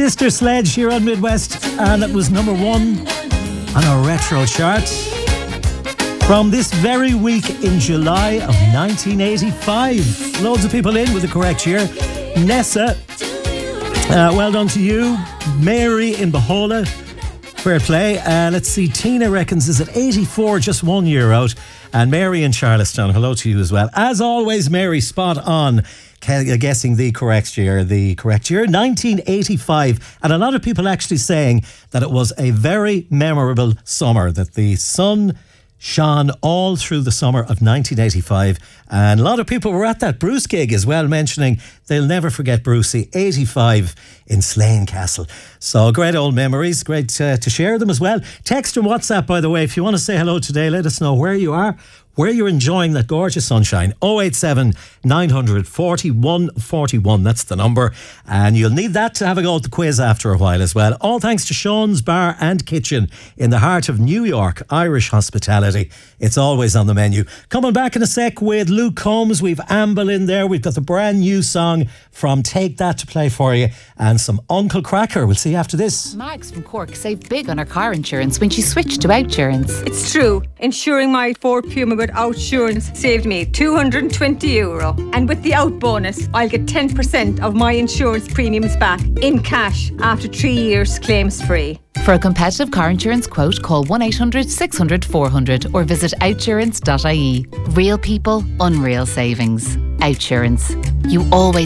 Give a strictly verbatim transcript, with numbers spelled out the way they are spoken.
Sister Sledge here on Midwest, and it was number one on our retro chart from this very week in July of nineteen eighty-five. Loads of people in with the correct year. Nessa, uh, well done to you. Mary in Bahola, fair play. Uh, let's see, Tina reckons is at eighty-four, just one year out. And Mary in Charlestown, hello to you as well. As always, Mary, spot on guessing the correct year. The correct year, nineteen eighty-five. And a lot of people actually saying that it was a very memorable summer, that the sun shone all through the summer of nineteen eighty-five. And a lot of people were at that Bruce gig as well, mentioning they'll never forget Brucey, eighty-five in Slane Castle. So great old memories, great uh, to share them as well. Text and WhatsApp, by the way, if you want to say hello today, let us know where you are, where you're enjoying that gorgeous sunshine. oh eight seven, nine hundred, forty-one forty-one, that's the number. And you'll need that to have a go at the quiz after a while as well. All thanks to Sean's Bar and Kitchen in the heart of New York, Irish hospitality. It's always on the menu. Coming back in a sec with Luke Combs. We've Amble in there. We've got the brand new song from Take That to play for you, and some Uncle Cracker. We'll see you after this. Mags from Cork saved big on her car insurance when she switched to Outsurance. It's true. Insuring my Ford Puma with Outsurance saved me two hundred twenty euro. And with the Out bonus, I'll get ten percent of my insurance premiums back in cash after three years claims free. For a competitive car insurance quote, call one eight hundred, six hundred, four hundred or visit outsurance dot I E. Real people, unreal savings. Outsurance. You always